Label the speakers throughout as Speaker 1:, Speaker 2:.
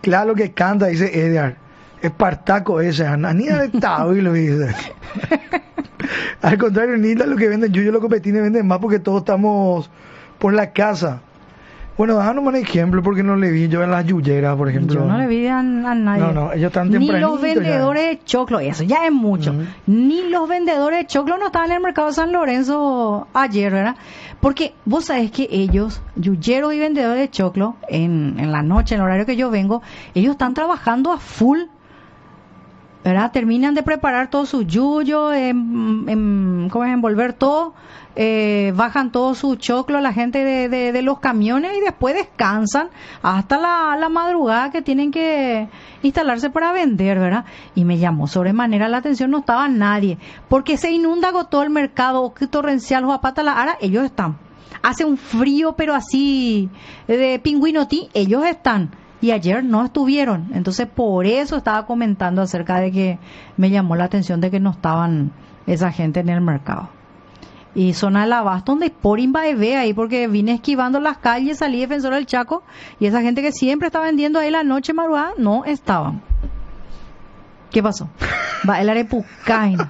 Speaker 1: Claro que canta, dice Edgar. Espartaco ese, Anida de Tao y lo dice. Al contrario, Nilda lo que venden, yo los copetines venden más porque todos estamos por la casa. Bueno, déjanos un ejemplo porque no le vi yo en las yuyeras, por ejemplo.
Speaker 2: Yo no le vi a nadie.
Speaker 1: No, ellos están
Speaker 2: Ni
Speaker 1: tempranitos
Speaker 2: los vendedores de choclo, eso ya es mucho. Ni los vendedores de choclo no estaban en el mercado de San Lorenzo ayer, ¿verdad? Porque vos sabés que ellos, yuyeros y vendedores de choclo, en la noche, en el horario que yo vengo, ellos están trabajando a full, ¿verdad? Terminan de preparar todo su yuyo, ¿cómo es? Envolver todo, bajan todo su choclo, la gente de los camiones, y después descansan hasta la madrugada que tienen que instalarse para vender, ¿verdad? Y me llamó sobremanera la atención, no estaba nadie, porque se inunda todo el mercado, que torrencial, Huapata, la Ara, ellos están. Hace un frío, pero así, de pingüinotí, ellos están. Y ayer no estuvieron, entonces por eso estaba comentando acerca de que me llamó la atención de que no estaban esa gente en el mercado. Y zona del abasto donde por ve ahí, porque vine esquivando las calles, salí Defensor del Chaco, y esa gente que siempre está vendiendo ahí la noche madrugada, no estaban. ¿Qué pasó? Va el arepucaina.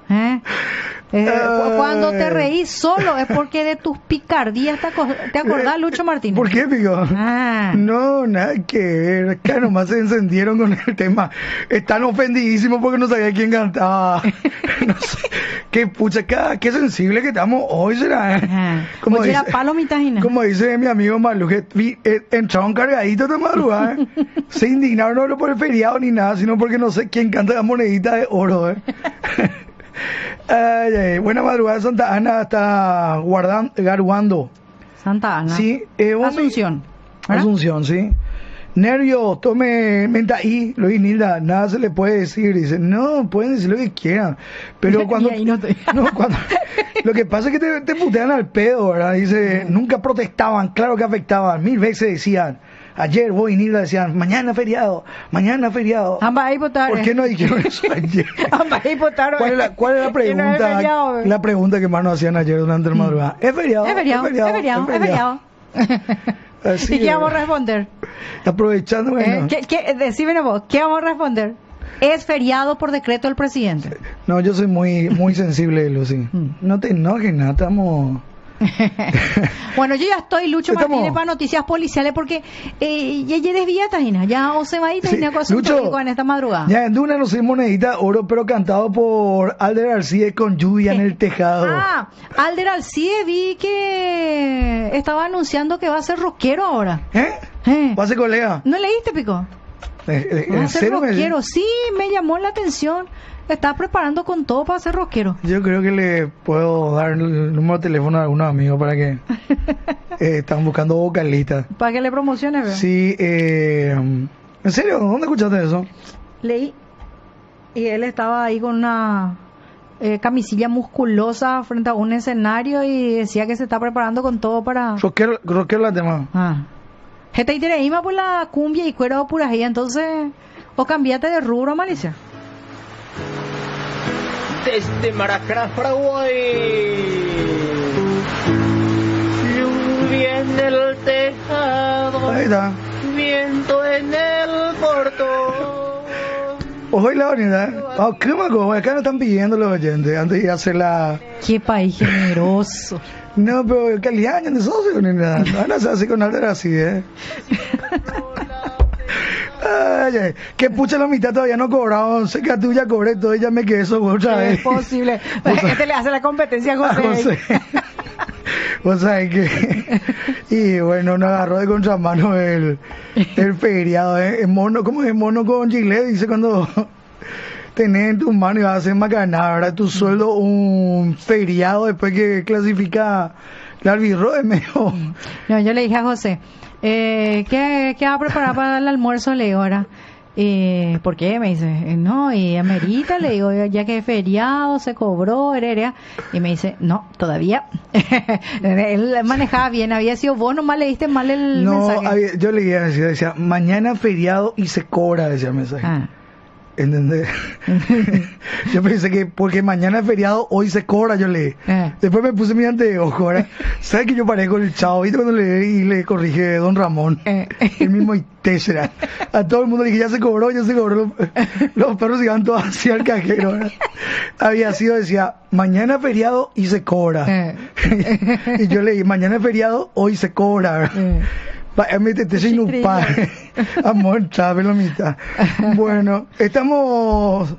Speaker 2: Cuando te reís solo es porque de tus picardías te acordás, Lucho Martínez.
Speaker 1: ¿Por qué, Pico? No, nada que ver. Acá nomás se encendieron con el tema. Están ofendidísimos porque no sabía quién cantaba. No sé. Qué pucha, qué sensible que estamos hoy, será. Como
Speaker 2: Oye,
Speaker 1: dice,
Speaker 2: era palo mitajina.
Speaker 1: Como dice mi amigo Malu, que entraron cargaditos de madrugada. Se indignaron no solo por el feriado ni nada, sino porque no sé quién canta la monedita de oro. Buena madrugada, Santa Ana está garuando.
Speaker 2: Santa Ana.
Speaker 1: Sí,
Speaker 2: Asunción.
Speaker 1: ¿verdad? Asunción, sí. Nervio, tome menta ahí, Luis Nilda, nada se le puede decir. Dice, no, pueden decir lo que quieran. Pero cuando. Cuando lo que pasa es que te putean al pedo, ¿verdad? Dice, nunca protestaban, claro que afectaban. 1000 veces decían. Ayer vos y Nilda decían, mañana feriado, mañana feriado. ¿Por qué no dijeron eso ayer? ¿Cuál es la pregunta? La pregunta que más nos hacían ayer durante la madrugada. ¿Es feriado?
Speaker 2: Es feriado.
Speaker 1: Así
Speaker 2: ¿Y qué vamos a responder?
Speaker 1: Aprovechando, bueno.
Speaker 2: Decime vos, ¿qué vamos a responder? Es feriado por decreto del presidente.
Speaker 1: No, yo soy muy sensible, Lucy. No te enojes, nada, estamos...
Speaker 2: Bueno, yo ya estoy, Lucho Martínez, para noticias policiales, porque ya desvía Tajina, ya o se va a ir Tajina con Lucho, en esta madrugada.
Speaker 1: Ya en Duna no soy monedita oro, pero cantado por Alder Alcide con lluvia en el tejado.
Speaker 2: Alder Alcide vi que estaba anunciando que va a ser rockero ahora.
Speaker 1: ¿Va a ser colega?
Speaker 2: ¿No leíste, Pico? Va a ser rockero, sí, me llamó la atención. Está preparando con todo para ser rockero.
Speaker 1: Yo creo que le puedo dar el número de teléfono a algunos amigos para que están buscando vocalistas.
Speaker 2: Para que le promocione, ¿verdad?
Speaker 1: Sí, ¿en serio? ¿Dónde escuchaste eso?
Speaker 2: Leí. Y él estaba ahí con una camisilla musculosa frente a un escenario y decía que se está preparando con todo para...
Speaker 1: Rockero la tema.
Speaker 2: Gente y tereima por la cumbia y cuero puras ahí, entonces... O cambiate de rubro, Malicia.
Speaker 3: Desde Maracaná, Paraguay, lluvia en el tejado,
Speaker 1: ahí está.
Speaker 3: Viento en el portón.
Speaker 1: Ojo, la unidad. ¿Qué más? Acá no están pidiendo los oyentes antes de hacer la...
Speaker 2: Qué país generoso.
Speaker 1: No, pero calidad de socio, ni nada. No se hace con Alder así, Ay, que pucha la mitad todavía no cobraron. Sé que a tú ya cobré todo y ya me quedé eso otra vez.
Speaker 2: Es posible. Este le hace la competencia a José.
Speaker 1: Vos sabés que... Y bueno, nos agarró de contramano el feriado. Mono, ¿cómo es mono con Gillette? Dice cuando tenés en tus manos y vas a hacer macanada, ¿verdad? Tu sueldo un feriado después que clasifica la albirro es mejor.
Speaker 2: No, yo le dije a José... ¿qué va a preparar para el almuerzo? Le digo, ahora, ¿por qué? Me dice, no, y amerita, le digo, ya que es feriado, se cobró, y me dice, no, todavía. Él manejaba bien, había sido vos, nomás le diste mal el mensaje.
Speaker 1: Yo le decía, mañana feriado y se cobra, decía el mensaje. ¿Entendés? Yo pensé que porque mañana es feriado, hoy se cobra, yo leí. Después me puse mi anteojo, ¿verdad? ¿Sabes que yo paré con el chavo? ¿Viste cuando y le corrige Don Ramón? El mismo Itésera. A todo el mundo le dije, ya se cobró. Los perros iban todos hacia el cajero, ¿verdad? Había sido, decía, mañana es feriado y se cobra. Y yo leí, mañana es feriado, hoy se cobra, ¿verdad? Métete sin un par. Amor, chaval, la mitad. Bueno, estamos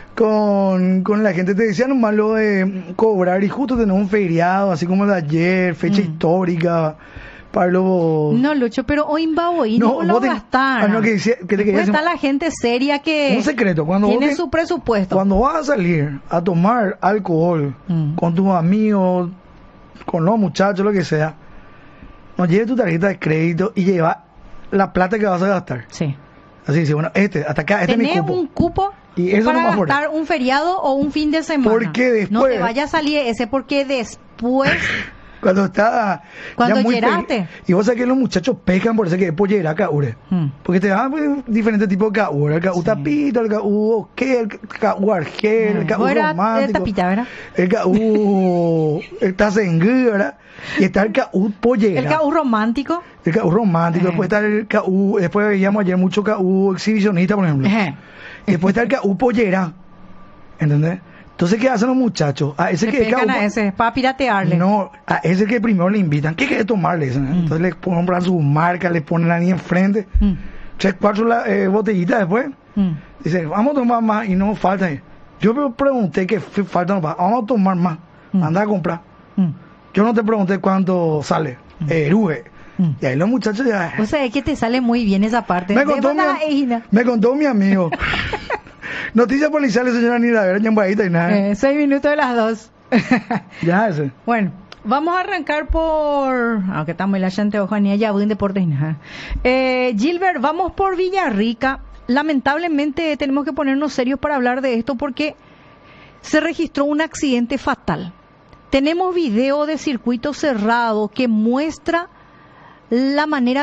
Speaker 1: con la gente. Te decía nomás lo de cobrar y justo tenemos un feriado, así como el de ayer, fecha histórica. Pablo.
Speaker 2: No, Lucho, pero hoy no lo va a gastar.
Speaker 1: No, que te quería decir,
Speaker 2: está la gente seria que
Speaker 1: un secreto, cuando
Speaker 2: tiene su presupuesto.
Speaker 1: Cuando vas a salir a tomar alcohol con tus amigos, con los muchachos, lo que sea, no lleves tu tarjeta de crédito y lleva la plata que vas a gastar.
Speaker 2: Sí.
Speaker 1: Así dice, bueno, hasta acá, este es mi cupo.
Speaker 2: Tenés un cupo
Speaker 1: y eso
Speaker 2: para
Speaker 1: no
Speaker 2: gastar un feriado o un fin de semana.
Speaker 1: Porque después...
Speaker 2: No te vaya a salir ese porque después...
Speaker 1: Cuando
Speaker 2: llegaste.
Speaker 1: Y vos sabés que los muchachos pescan por eso que es pollera caure. Porque te dan diferentes tipos de caure. El cau tapito, el cau el cau argel, el cau romántico.
Speaker 2: Tapita, ¿verdad?
Speaker 1: El cau tazengü, ¿verdad? Y está el cau pollera.
Speaker 2: El cau romántico.
Speaker 1: El cau romántico. Después está el cau, después veíamos ayer mucho cau exhibicionista, por ejemplo. Y después está el cau pollera. ¿Entendés? Entonces, ¿qué hacen los muchachos? A ese que
Speaker 2: a ese, para piratearle.
Speaker 1: No, a ese que primero le invitan. ¿Qué quiere tomarle? Entonces le compran su marca, le ponen ahí enfrente. 3, 4 botellitas después. Dicen, vamos a tomar más y no falta. Yo me pregunté qué falta, no, vamos a tomar más. Anda a comprar. Yo no te pregunté cuánto sale. Eruge. Y ahí los muchachos ya...
Speaker 2: O sea, es que te sale muy bien esa parte.
Speaker 1: Me contó mi amigo. Noticias policiales, señora Nira, a ver, ñambadita y nada.
Speaker 2: 6 minutos de las 2.
Speaker 1: Ya ese.
Speaker 2: Bueno, vamos a arrancar por... Aunque estamos en la llante Ojanía, ya voy en deportes y nada. Gilbert, vamos por Villarrica. Lamentablemente tenemos que ponernos serios para hablar de esto porque se registró un accidente fatal. Tenemos video de circuito cerrado que muestra la manera...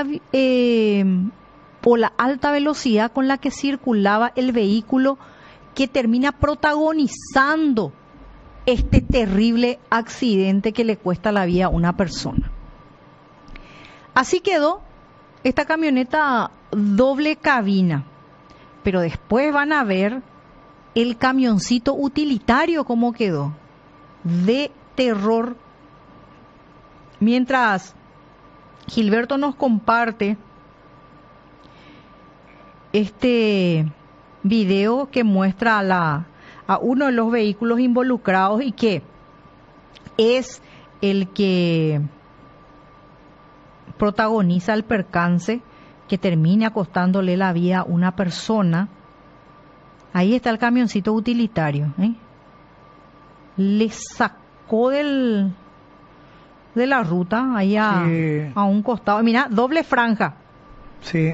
Speaker 2: o la alta velocidad con la que circulaba el vehículo que termina protagonizando este terrible accidente que le cuesta la vida a una persona. Así quedó esta camioneta doble cabina, pero después van a ver el camioncito utilitario cómo quedó, de terror. Mientras Gilberto nos comparte este video que muestra a uno de los vehículos involucrados y que es el que protagoniza el percance que termina costándole la vida a una persona. Ahí está el camioncito utilitario, le sacó de la ruta ahí a un costado. Mira, doble franja.
Speaker 1: Sí.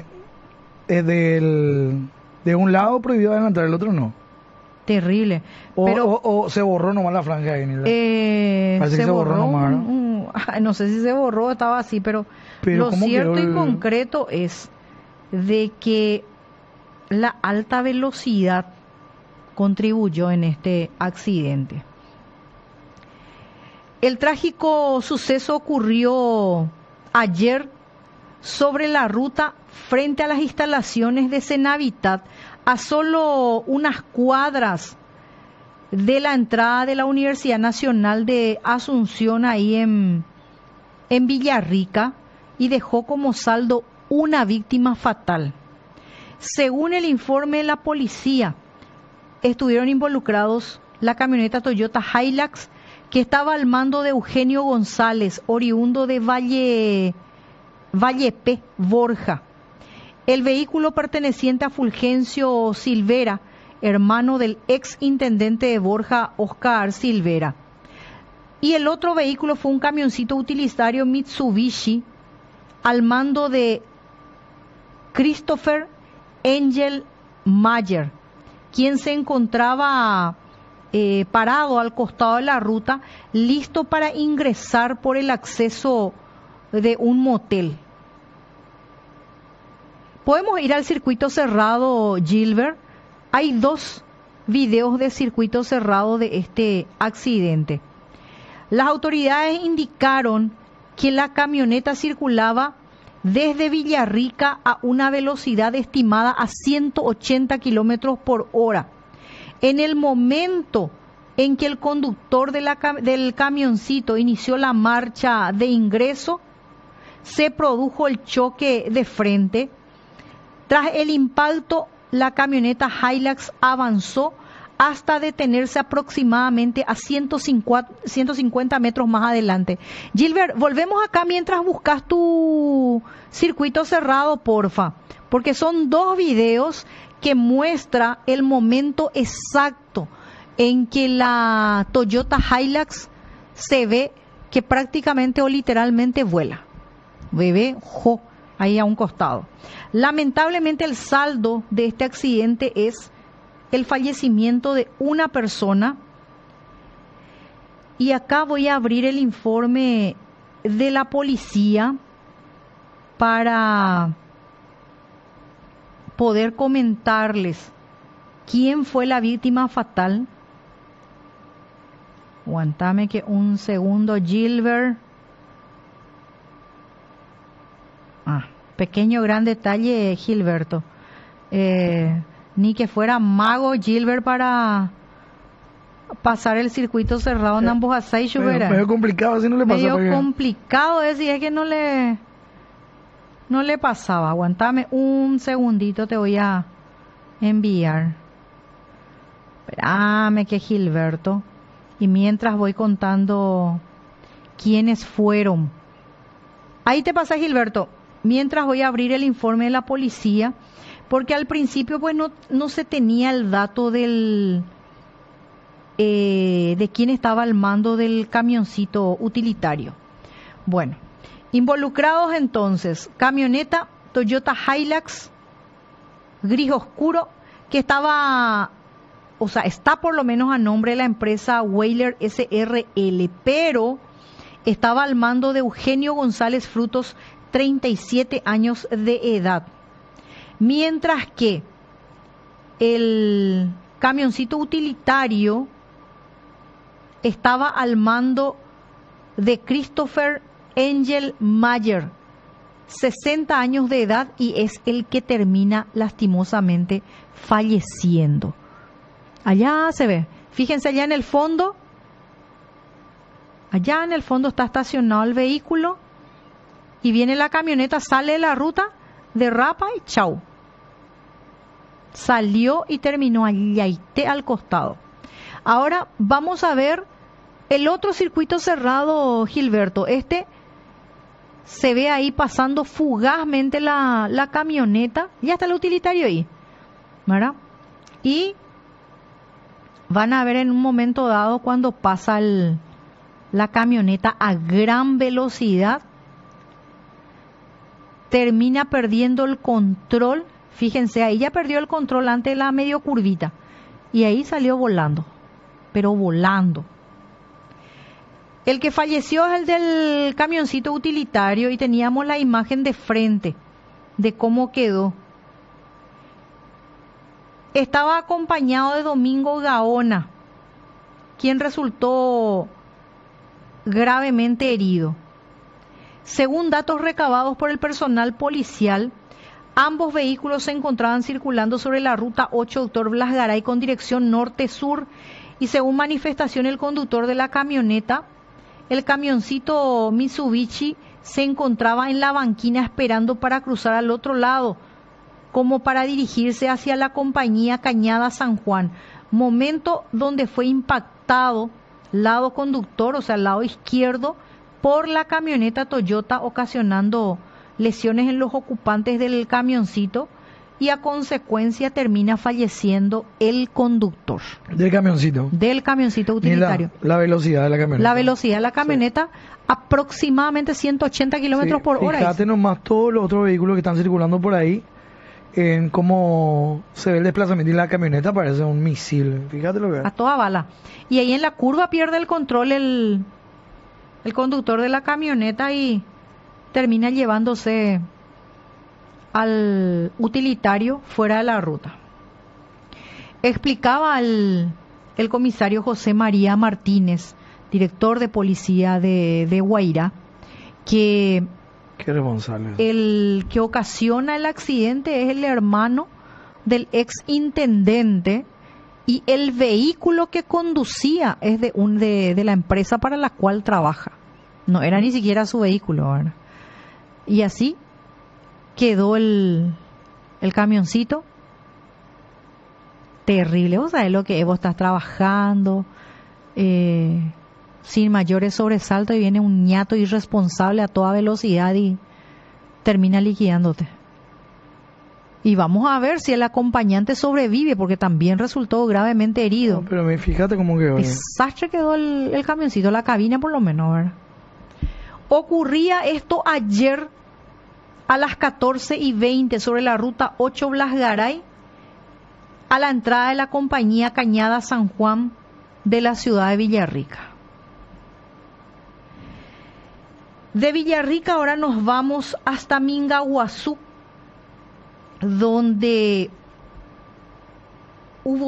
Speaker 1: De un lado prohibido adelantar, el otro no.
Speaker 2: Terrible.
Speaker 1: O se borró nomás la franja ahí,
Speaker 2: parece que se borró nomás. No sé si se borró, estaba así, pero lo cierto y concreto es de que la alta velocidad contribuyó en este accidente. El trágico suceso ocurrió ayer sobre la ruta frente a las instalaciones de Senavitat, a solo unas cuadras de la entrada de la Universidad Nacional de Asunción, ahí en Villarrica, y dejó como saldo una víctima fatal. Según el informe de la policía, estuvieron involucrados la camioneta Toyota Hilux, que estaba al mando de Eugenio González, oriundo de Vallepé, Borja. El vehículo perteneciente a Fulgencio Silvera, hermano del ex intendente de Borja, Oscar Silvera. Y el otro vehículo fue un camioncito utilitario Mitsubishi al mando de Christopher Angel Mayer, quien se encontraba parado al costado de la ruta, listo para ingresar por el acceso de un motel. Podemos ir al circuito cerrado, Gilbert, Hay 2 videos de circuito cerrado de este accidente. Las autoridades indicaron que la camioneta circulaba desde Villarrica a una velocidad estimada a 180 kilómetros por hora. En el momento en que el conductor del camioncito inició la marcha de ingreso, se produjo el choque de frente. Tras el impacto, la camioneta Hilux avanzó hasta detenerse aproximadamente a 150 metros más adelante. Gilbert, volvemos acá mientras buscas tu circuito cerrado, porfa, porque son 2 videos que muestra el momento exacto en que la Toyota Hilux se ve que prácticamente o literalmente vuela. Bebé, ahí a un costado. Lamentablemente el saldo de este accidente es el fallecimiento de una persona. Y acá voy a abrir el informe de la policía para poder comentarles quién fue la víctima fatal. Aguantame que un segundo, Gilbert. Pequeño gran detalle, Gilberto. Ni que fuera mago Gilbert para pasar el circuito cerrado en ambos aceites.
Speaker 1: Medio complicado, así no le pasaba.
Speaker 2: Medio complicado, es que no le pasaba. Aguantame un segundito, te voy a enviar. Espérame que Gilberto. Y mientras voy contando quiénes fueron. Ahí te pasa, Gilberto. Mientras voy a abrir el informe de la policía, porque al principio pues no se tenía el dato de quién estaba al mando del camioncito utilitario. Bueno, involucrados entonces, camioneta Toyota Hilux gris oscuro, que está por lo menos a nombre de la empresa Wheeler SRL, pero estaba al mando de Eugenio González Frutos, 37 años de edad. Mientras que el camioncito utilitario estaba al mando de Christopher Angel Mayer, 60 años de edad, y es el que termina lastimosamente falleciendo. Allá se ve, fíjense allá en el fondo, está estacionado el vehículo y viene la camioneta, sale de la ruta, derrapa y chau. Salió y terminó allí al costado. Ahora vamos a ver el otro circuito cerrado, Gilberto. Se ve ahí pasando fugazmente la camioneta. Ya está el utilitario ahí, ¿verdad? Y van a ver en un momento dado cuando pasa la camioneta a gran velocidad, termina perdiendo el control. Fíjense, ahí ya perdió el control ante la medio curvita y ahí salió volando, pero volando. El que falleció es el del camioncito utilitario y teníamos la imagen de frente de cómo quedó. Estaba acompañado de Domingo Gaona, quien resultó gravemente herido. Según datos recabados por el personal policial, ambos vehículos se encontraban circulando sobre la ruta 8 Dr. Blas Garay con dirección norte-sur y según manifestación el conductor de la camioneta, el camioncito Mitsubishi, se encontraba en la banquina esperando para cruzar al otro lado, como para dirigirse hacia la compañía Cañada San Juan, momento donde fue impactado lado conductor, o sea, al lado izquierdo, por la camioneta Toyota, ocasionando lesiones en los ocupantes del camioncito y a consecuencia termina falleciendo el conductor. Del camioncito utilitario.
Speaker 1: La velocidad de la camioneta.
Speaker 2: La velocidad de la camioneta, sí. Aproximadamente 180 kilómetros por hora.
Speaker 1: Fíjate nomás todos los otros vehículos que están circulando por ahí, en cómo se ve el desplazamiento, y la camioneta parece un misil. Fíjate lo que es.
Speaker 2: A toda bala. Y ahí en la curva pierde el control el conductor de la camioneta y termina llevándose al utilitario fuera de la ruta. Explicaba el comisario José María Martínez, director de policía de Guairá, que
Speaker 1: Qué responsable.
Speaker 2: el que ocasiona el accidente es el hermano del ex intendente y el vehículo que conducía es de la empresa para la cual trabaja. No era ni siquiera su vehículo, ¿verdad? Y así quedó el camioncito. Terrible. Vos sabés lo que es, vos estás trabajando sin mayores sobresaltos y viene un ñato irresponsable a toda velocidad y termina liquidándote. Y vamos a ver si el acompañante sobrevive, porque también resultó gravemente herido.
Speaker 1: No, pero fíjate cómo quedó.
Speaker 2: Desastre quedó el camioncito, la cabina por lo menos, ¿verdad? Ocurría esto ayer a las 14:20 sobre la ruta 8 Blas-Garay, a la entrada de la compañía Cañada San Juan de la ciudad de Villarrica. De Villarrica ahora nos vamos hasta Mingaguazú, donde hubo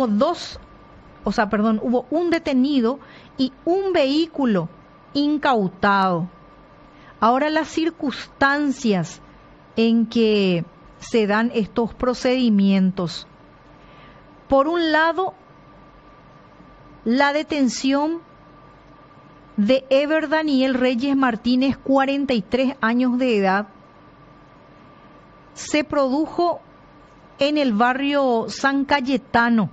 Speaker 2: un detenido y un vehículo incautado. Ahora las circunstancias en que se dan estos procedimientos. Por un lado, la detención de Ever Daniel Reyes Martínez, 43 años de edad, se produjo en el barrio San Cayetano,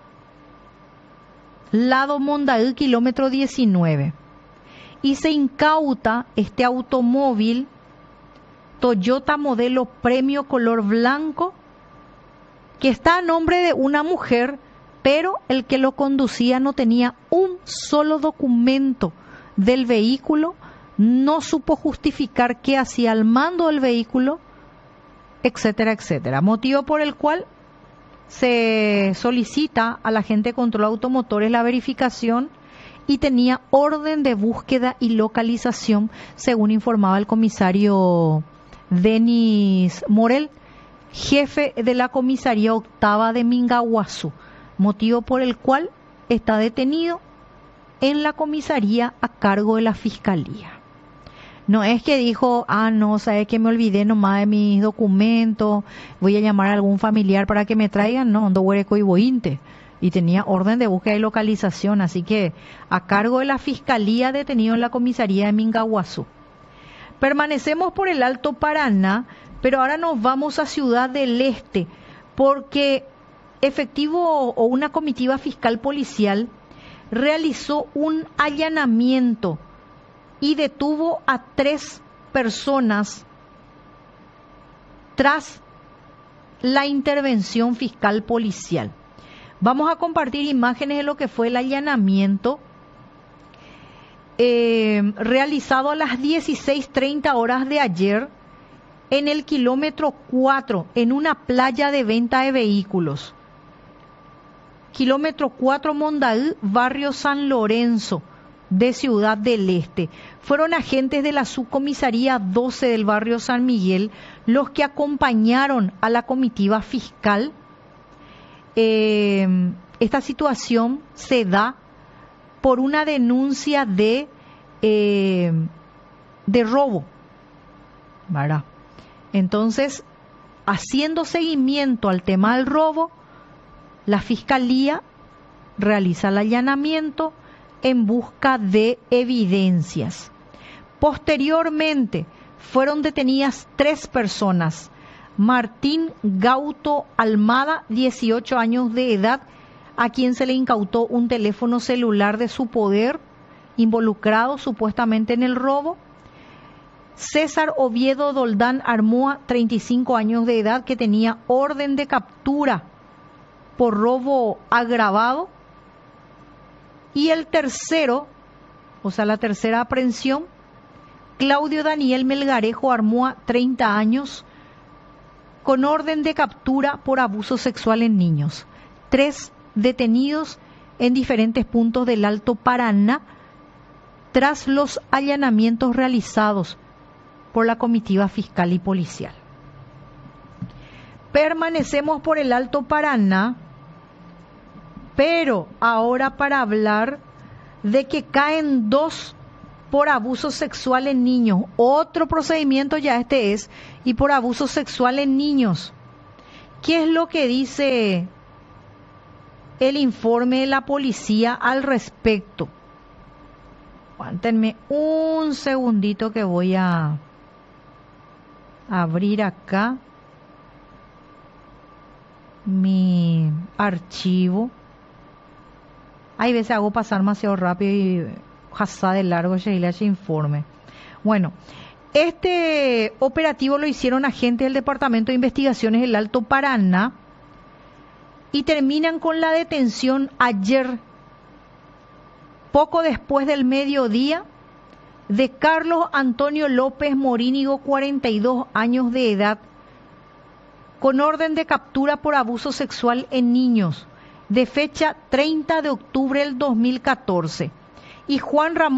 Speaker 2: lado Mondaú, kilómetro 19, y se incauta este automóvil Toyota modelo Premio color blanco, que está a nombre de una mujer, pero el que lo conducía no tenía un solo documento del vehículo, no supo justificar qué hacía al mando del vehículo, etcétera, etcétera. Motivo por el cual se solicita a la gente de control automotores la verificación y tenía orden de búsqueda y localización, según informaba el comisario Denis Morel, jefe de la comisaría octava de Mingaguazú, motivo por el cual está detenido en la comisaría a cargo de la fiscalía. No es que dijo, no, sabes que me olvidé nomás de mis documentos, voy a llamar a algún familiar para que me traigan, no, ando huereco y bointe. Y tenía orden de búsqueda y localización, así que a cargo de la fiscalía, detenido en la comisaría de Mingaguazú. Permanecemos por el Alto Paraná, pero ahora nos vamos a Ciudad del Este, porque efectivo o una comitiva fiscal policial realizó un allanamiento y detuvo a 3 personas tras la intervención fiscal policial. Vamos a compartir imágenes de lo que fue el allanamiento realizado a las 16:30 horas de ayer en el kilómetro 4, en una playa de venta de vehículos. Kilómetro 4 Mondaú, barrio San Lorenzo de Ciudad del Este. Fueron agentes de la subcomisaría 12 del barrio San Miguel los que acompañaron a la comitiva fiscal. Esta situación se da por una denuncia de robo, ¿verdad? Entonces, haciendo seguimiento al tema del robo, la fiscalía realiza el allanamiento en busca de evidencias. Posteriormente, fueron detenidas 3 personas. Martín Gauto Almada, 18 años de edad, a quien se le incautó un teléfono celular de su poder, involucrado supuestamente en el robo. César Oviedo Doldán Armúa, 35 años de edad, que tenía orden de captura por robo agravado. Y el tercero, o sea, la tercera aprehensión, Claudio Daniel Melgarejo Armúa, 30 años, con orden de captura por abuso sexual en niños. 3 detenidos en diferentes puntos del Alto Paraná tras los allanamientos realizados por la comitiva fiscal y policial. Permanecemos por el Alto Paraná Pero ahora para hablar de que caen 2 por abuso sexual en niños. Otro procedimiento ya este es, y por abuso sexual en niños. ¿Qué es lo que dice el informe de la policía al respecto? Aguántenme un segundito que voy a abrir acá mi archivo. Hay veces hago pasar demasiado rápido y jazá de largo ese informe. Bueno, este operativo lo hicieron agentes del Departamento de Investigaciones del Alto Paraná y terminan con la detención ayer, poco después del mediodía, de Carlos Antonio López Morínigo, 42 años de edad, con orden de captura por abuso sexual en niños, de fecha 30 de octubre del 2014. Y Juan Ramón